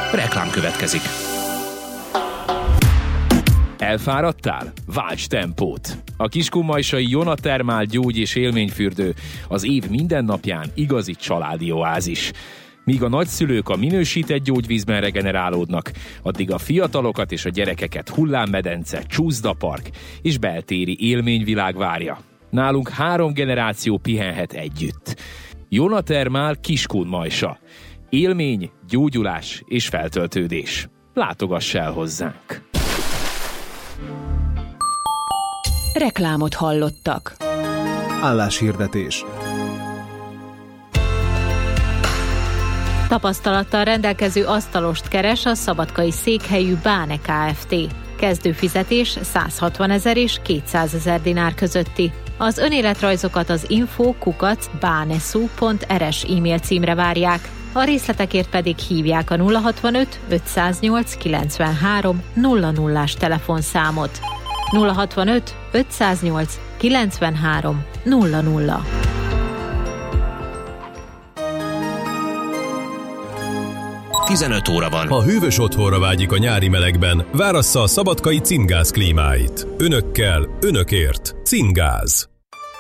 Reklám következik. Elfáradtál? Válts tempót! A kiskunmajsai Jonatermál gyógy- és élményfürdő az év minden napján igazi családi oázis. Míg a nagyszülők a minősített gyógyvízben regenerálódnak, addig a fiatalokat és a gyerekeket hullámmedence, csúszdapark és beltéri élményvilág várja. Nálunk 3 generáció pihenhet együtt. Jonatermál Kiskunmajsa. Élmény, gyógyulás és feltöltődés. Látogass el hozzánk! Reklámot hallottak. Álláshirdetés. Tapasztalattal rendelkező asztalost keres a szabadkai székhelyű Báne Kft. Kezdőfizetés 160 000 és 200 000 dinár közötti. Az önéletrajzokat az info@banesu.rs e-mail címre várják. A részletekért pedig hívják a 065 508 93 00-ás telefonszámot. 065 508 93 00. Tizenöt óra van. Ha hűvös otthonra vágyik a nyári melegben, várassza a szabadkai Cingáz klímáit. Önökkel, önökért. Cingáz.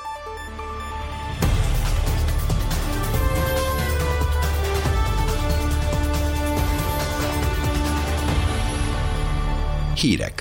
Hírek.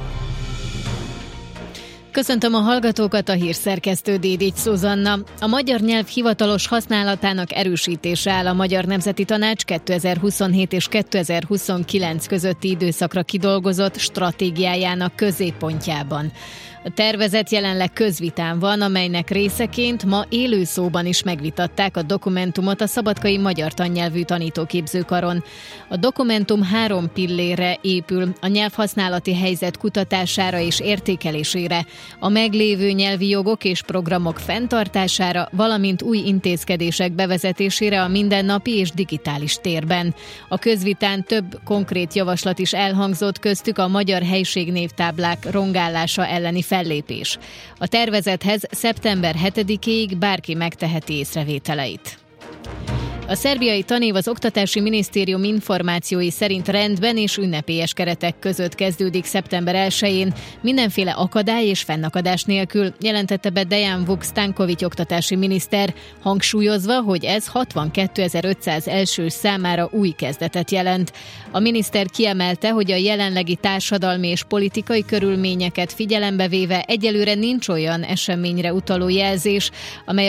Köszöntöm a hallgatókat, a hírszerkesztő Dédics Zsuzsanna. A magyar nyelv hivatalos használatának erősítése áll a Magyar Nemzeti Tanács 2027 és 2029 közötti időszakra kidolgozott stratégiájának középpontjában. A tervezet jelenleg közvitán van, amelynek részeként ma élő szóban is megvitatták a dokumentumot a szabadkai magyar tannyelvű tanítóképzőkaron. A dokumentum 3 pillérre épül: a nyelvhasználati helyzet kutatására és értékelésére, a meglévő nyelvi jogok és programok fenntartására, valamint új intézkedések bevezetésére a mindennapi és digitális térben. A közvitán több konkrét javaslat is elhangzott, köztük a magyar helységnévtáblák rongálása elleni fellépés. A tervezethez szeptember 7-ig bárki megteheti észrevételeit. A szerbiai tanév az Oktatási Minisztérium információi szerint rendben és ünnepélyes keretek között kezdődik szeptember 1-én, mindenféle akadály és fennakadás nélkül, jelentette be Dejan Vuk-Stanković oktatási miniszter, hangsúlyozva, hogy ez 62.500 elsős számára új kezdetet jelent. A miniszter kiemelte, hogy a jelenlegi társadalmi és politikai körülményeket figyelembe véve egyelőre nincs olyan eseményre utaló jelzés, amely a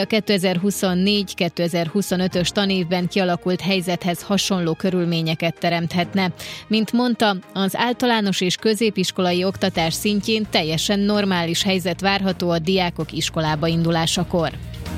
2024-2025-ös tanév kialakult helyzethez hasonló körülményeket teremthetne. Mint mondta, az általános és középiskolai oktatás szintjén teljesen normális helyzet várható a diákok iskolába indulásakor.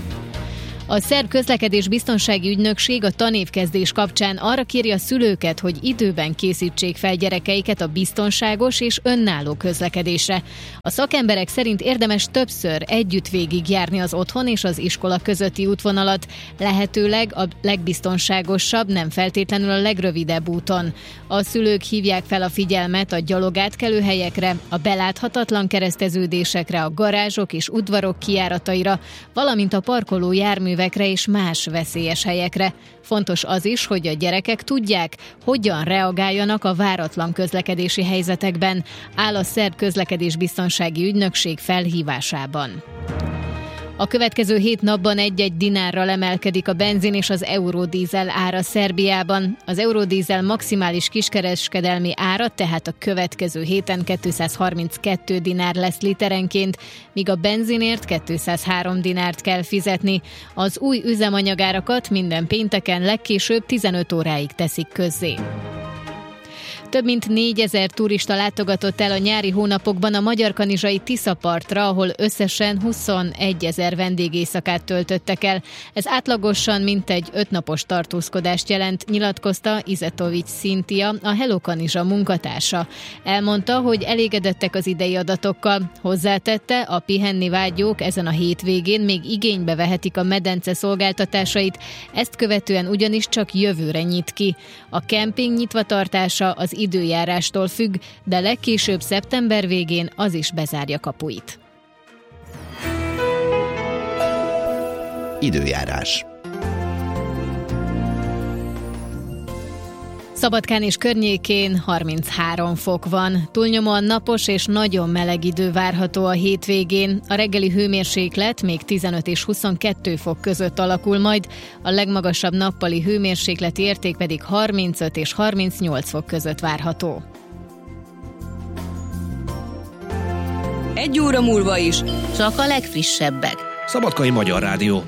A szerb közlekedés-biztonsági ügynökség a tanévkezdés kapcsán arra kéri a szülőket, hogy időben készítsék fel gyerekeiket a biztonságos és önálló közlekedésre. A szakemberek szerint érdemes többször együtt végigjárni az otthon és az iskola közötti útvonalat, lehetőleg a legbiztonságosabb, nem feltétlenül a legrövidebb úton. A szülők hívják fel a figyelmet a gyalogátkelő helyekre, a beláthatatlan kereszteződésekre, a garázsok és udvarok kijárataira, valamint a parkoló járművekre és más veszélyes helyekre. Fontos az is, hogy a gyerekek tudják, hogyan reagáljanak a váratlan közlekedési helyzetekben, áll a szerb közlekedésbiztonsági ügynökség felhívásában. A következő 7 napban 1-1 dinárral emelkedik a benzin és az eurodízel ára Szerbiában. Az eurodízel maximális kiskereskedelmi ára tehát a következő héten 232 dinár lesz literenként, míg a benzinért 203 dinárt kell fizetni. Az új üzemanyagárakat minden pénteken legkésőbb 15 óráig teszik közzé. Több mint 4000 turista látogatott el a nyári hónapokban a magyarkanizsai Tiszapartra, ahol összesen 21 000 vendégéjszakát töltöttek el. Ez átlagosan mintegy 5 napos tartózkodást jelent, nyilatkozta Izetovics Szintia, a Hello Kanizsa munkatársa. Elmondta, hogy elégedettek az idei adatokkal. Hozzátette, a pihenni vágyók ezen a hétvégén még igénybe vehetik a medence szolgáltatásait, ezt követően ugyanis csak jövőre nyit ki. A kemping nyitvatartása az időjárástól függ, de legkésőbb szeptember végén az is bezárja kapuit. Időjárás. Szabadkán és környékén 33 fok van. Túlnyomóan napos és nagyon meleg idő várható a hétvégén. A reggeli hőmérséklet még 15 és 22 fok között alakul majd, a legmagasabb nappali hőmérsékleti érték pedig 35 és 38 fok között várható. 1 óra múlva is csak a legfrissebbek. Szabadkai Magyar Rádió.